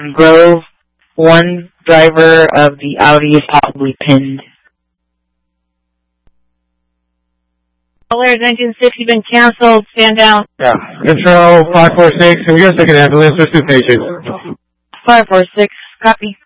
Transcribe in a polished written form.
Grove. One driver of the Audi is possibly pinned. Polaris engine 60 been canceled. Stand down. Yeah. Control 546. Can we get a second ambulance? There's 2 patients. 546, copy.